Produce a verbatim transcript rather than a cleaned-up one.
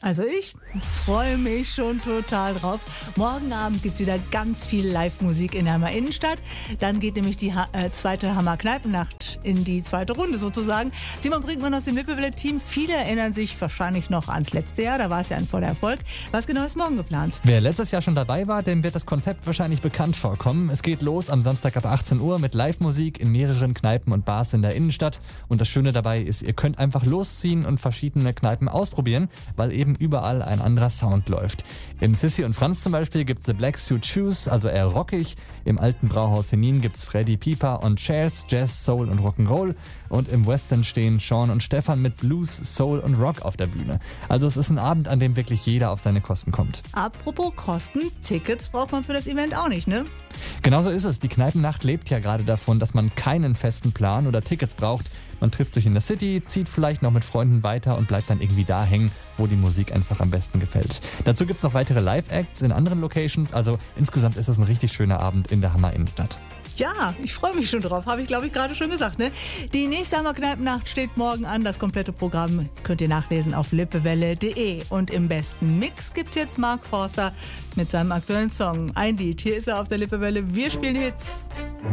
Also ich freue mich schon total drauf. Morgen Abend gibt es wieder ganz viel Live-Musik in der Hammer Innenstadt. Dann geht nämlich die ha- äh, zweite Hammer Kneipennacht in die zweite Runde sozusagen. Simon Brinkmann aus dem Lippewelle-Team. Viele erinnern sich wahrscheinlich noch ans letzte Jahr. Da war es ja ein voller Erfolg. Was genau ist morgen geplant? Wer letztes Jahr schon dabei war, dem wird das Konzept wahrscheinlich bekannt vorkommen. Es geht los am Samstag ab achtzehn Uhr mit Live-Musik in mehreren Kneipen und Bars in der Innenstadt. Und das Schöne dabei ist, ihr könnt einfach losziehen und verschiedene Kneipen ausprobieren, weil eben überall ein anderer Sound läuft. Im Sissi und Franz zum Beispiel gibt's The Black Suit Shoes, also eher rockig. Im alten Brauhaus Henin gibt's Freddy Pieper und Chairs, Jazz, Soul und Rock'n'Roll. Und im Western stehen Sean und Stefan mit Blues, Soul und Rock auf der Bühne. Also es ist ein Abend, an dem wirklich jeder auf seine Kosten kommt. Apropos Kosten, Tickets braucht man für das Event auch nicht, ne? Genauso ist es. Die Kneipennacht lebt ja gerade davon, dass man keinen festen Plan oder Tickets braucht. Man trifft sich in der City, zieht vielleicht noch mit Freunden weiter und bleibt dann irgendwie da hängen, wo die Musik einfach am besten gefällt. Dazu gibt es noch weitere Live-Acts in anderen Locations. Also insgesamt ist es ein richtig schöner Abend in der Hammer Innenstadt. Ja, ich freue mich schon drauf, habe ich glaube ich gerade schon gesagt. Ne? Die nächste Hammer Kneipennacht steht morgen an. Das komplette Programm könnt ihr nachlesen auf lippewelle punkt de. Und im besten Mix gibt's jetzt Mark Forster mit seinem aktuellen Song. Ein Lied, hier ist er auf der Lippewelle. Wir spielen Hits.